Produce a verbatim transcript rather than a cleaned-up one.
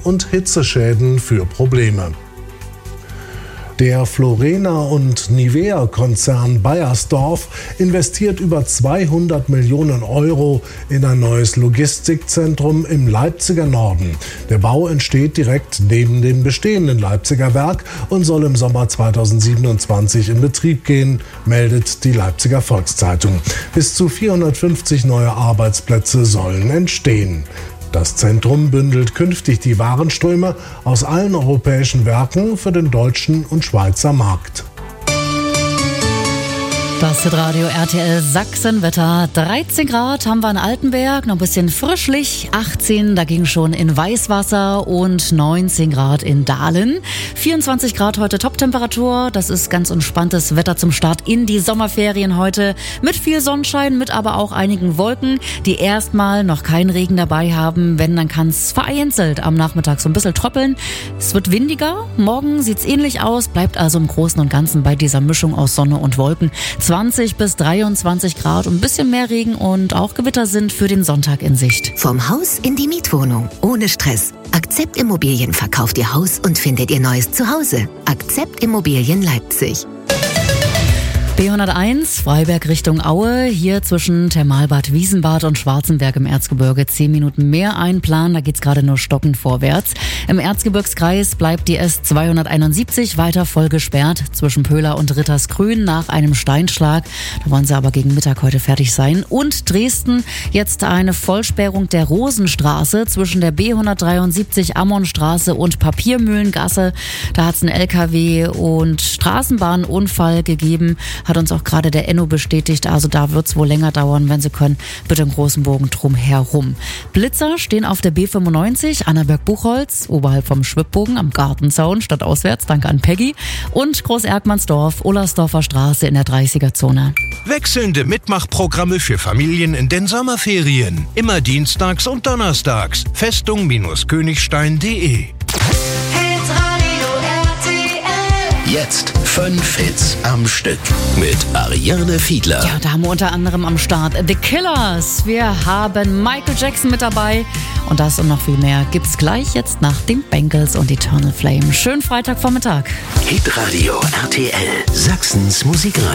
und Hitzeschäden für Probleme. Der Florena- und Nivea-Konzern Beiersdorf investiert über zweihundert Millionen Euro in ein neues Logistikzentrum im Leipziger Norden. Der Bau entsteht direkt neben dem bestehenden Leipziger Werk und soll im Sommer zweitausendsiebenundzwanzig in Betrieb gehen, meldet die Leipziger Volkszeitung. Bis zu vierhundertfünfzig neue Arbeitsplätze sollen entstehen. Das Zentrum bündelt künftig die Warenströme aus allen europäischen Werken für den deutschen und Schweizer Markt. Das Hitradio R T L Sachsenwetter. dreizehn Grad haben wir in Altenberg, noch ein bisschen frischlich. achtzehn dagegen schon in Weißwasser und neunzehn Grad in Dahlen. vierundzwanzig Grad heute Toptemperatur. Das ist ganz entspanntes Wetter zum Start in die Sommerferien heute. Mit viel Sonnenschein, mit aber auch einigen Wolken, die erstmal noch keinen Regen dabei haben. Wenn, dann kann es vereinzelt am Nachmittag so ein bisschen tröppeln. Es wird windiger. Morgen sieht's ähnlich aus, bleibt also im Großen und Ganzen bei dieser Mischung aus Sonne und Wolken. zwanzig bis dreiundzwanzig Grad und ein bisschen mehr Regen und auch Gewitter sind für den Sonntag in Sicht. Vom Haus in die Mietwohnung. Ohne Stress. Akzept Immobilien verkauft Ihr Haus und findet Ihr neues Zuhause. Akzept Immobilien Leipzig. B hunderteins, Freiberg Richtung Aue, hier zwischen Thermalbad Wiesenbad und Schwarzenberg im Erzgebirge zehn Minuten mehr einplanen, da geht's gerade nur stockend vorwärts. Im Erzgebirgskreis bleibt die S zweihunderteinundsiebzig weiter voll gesperrt zwischen Pöhler und Rittersgrün nach einem Steinschlag. Da wollen sie aber gegen Mittag heute fertig sein. Und Dresden, jetzt eine Vollsperrung der Rosenstraße zwischen der B hundertdreiundsiebzig Ammonstraße und Papiermühlengasse. Da hat's einen L K W- und Straßenbahnunfall gegeben. Hat uns auch gerade der Enno bestätigt, also da wird's wohl länger dauern, wenn Sie können, bitte einen großen Bogen drum herum. Blitzer stehen auf der B fünfundneunzig, Annaberg-Buchholz, oberhalb vom Schwibbogen am Gartenzaun, stadtauswärts, danke an Peggy, und Groß-Erkmannsdorf, Ollersdorfer Straße in der dreißiger-Zone. Wechselnde Mitmachprogramme für Familien in den Sommerferien. Immer dienstags und donnerstags. Festung-Königstein punkt de. Jetzt fünf Hits am Stück mit Ariane Fiedler. Ja, da haben wir unter anderem am Start The Killers. Wir haben Michael Jackson mit dabei. Und das und noch viel mehr gibt's gleich jetzt nach den Bengals und Eternal Flame. Schönen Freitagvormittag. Hitradio R T L, Sachsens Musikradio.